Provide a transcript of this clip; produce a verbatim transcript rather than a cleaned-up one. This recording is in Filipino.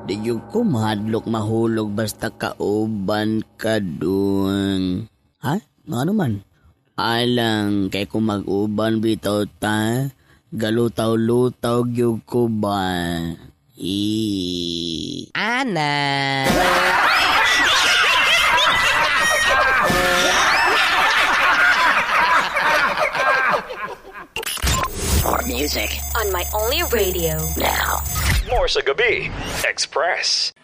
Di yung ko mahadlok mahulog basta kauban ka dun. Ha? Ano man? Alang, kay kung mag-uban bitaw ta, galutaw-lutaw yung ko ba? Eee. Ana! More music on my only radio. now. More sa gabi, Express.